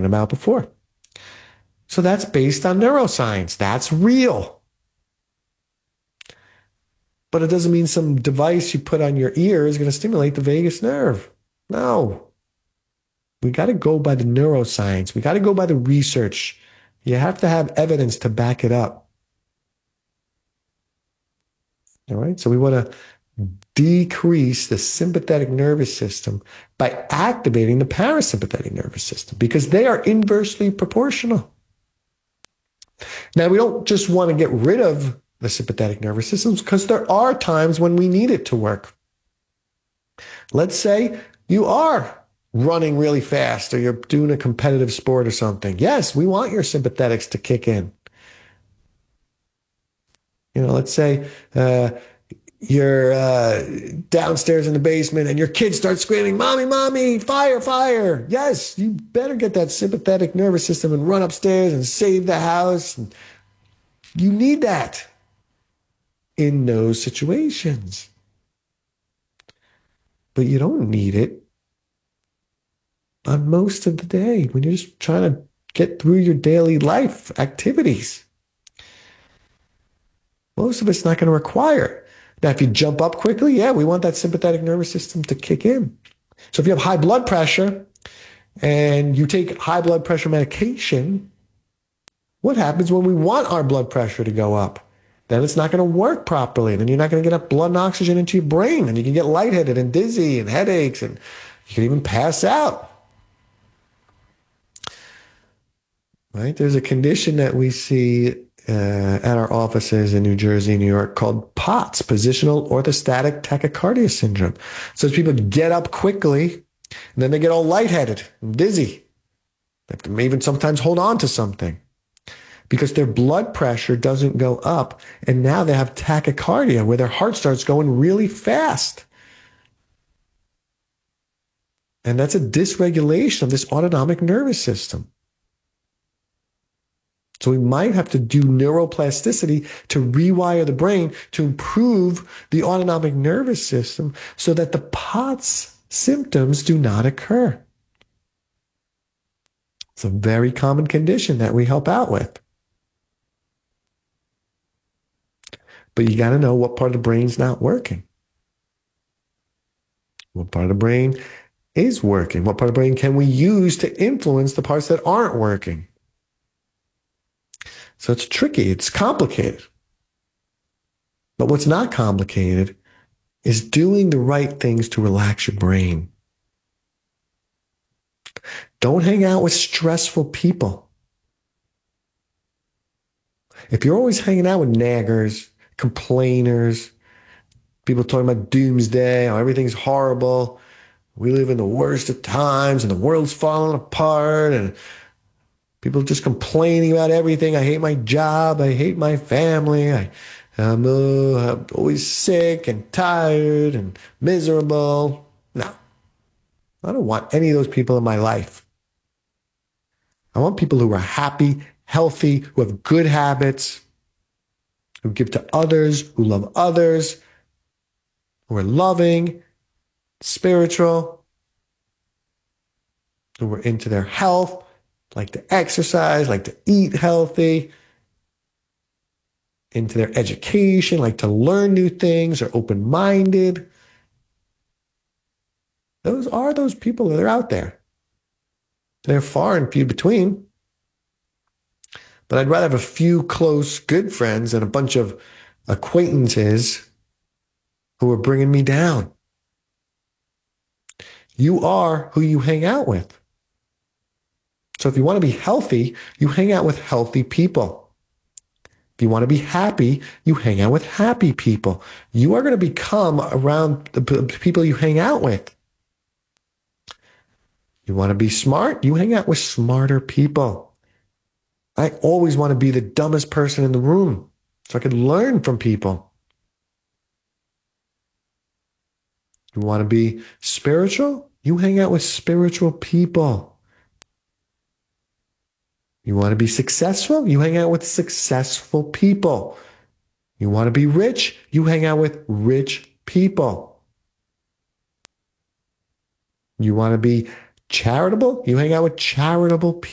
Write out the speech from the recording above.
talking about before. So that's based on neuroscience. That's real. But it doesn't mean some device you put on your ear is going to stimulate the vagus nerve. No. We got to go by the neuroscience. We got to go by the research. You have to have evidence to back it up. All right. So we want to decrease the sympathetic nervous system by activating the parasympathetic nervous system because they are inversely proportional. Now, we don't just want to get rid of the sympathetic nervous systems because there are times when we need it to work. Let's say you are running really fast or you're doing a competitive sport or something. Yes, we want your sympathetics to kick in. Let's say you're downstairs in the basement and your kids start screaming, "Mommy, mommy, fire, fire." Yes, you better get that sympathetic nervous system and run upstairs and save the house. You need that in those situations. But you don't need it on most of the day when you're just trying to get through your daily life activities. Most of it's not going to require it. Now, if you jump up quickly, yeah, we want that sympathetic nervous system to kick in. So if you have high blood pressure and you take high blood pressure medication, what happens when we want our blood pressure to go up? Then it's not going to work properly. Then you're not going to get enough blood and oxygen into your brain, and you can get lightheaded and dizzy and headaches, and you can even pass out. Right? There's a condition that we see at our offices in New Jersey, New York, called POTS, Positional Orthostatic Tachycardia Syndrome. So people get up quickly, and then they get all lightheaded and dizzy. They have to even sometimes hold on to something because their blood pressure doesn't go up, and now they have tachycardia where their heart starts going really fast. And that's a dysregulation of this autonomic nervous system. So we might have to do neuroplasticity to rewire the brain to improve the autonomic nervous system so that the POTS symptoms do not occur. It's a very common condition that we help out with. But you got to know what part of the brain's not working. What part of the brain is working? What part of the brain can we use to influence the parts that aren't working? So it's tricky. It's complicated. But what's not complicated is doing the right things to relax your brain. Don't hang out with stressful people. If you're always hanging out with naggers, complainers, people talking about doomsday, how everything's horrible, we live in the worst of times and the world's falling apart, and people just complaining about everything. I hate my job. I hate my family. I'm always sick and tired and miserable. No, I don't want any of those people in my life. I want people who are happy, healthy, who have good habits, who give to others, who love others, who are loving, spiritual, who are into their health, like to exercise, like to eat healthy, into their education, like to learn new things, are open-minded. Those are those people that are out there. They're far and few between. But I'd rather have a few close, good friends than a bunch of acquaintances who are bringing me down. You are who you hang out with. So if you want to be healthy, you hang out with healthy people. If you want to be happy, you hang out with happy people. You are going to become around the people you hang out with. You want to be smart, you hang out with smarter people. I always want to be the dumbest person in the room so I could learn from people. You want to be spiritual? You hang out with spiritual people. You want to be successful? You hang out with successful people. You want to be rich? You hang out with rich people. You want to be charitable? You hang out with charitable people.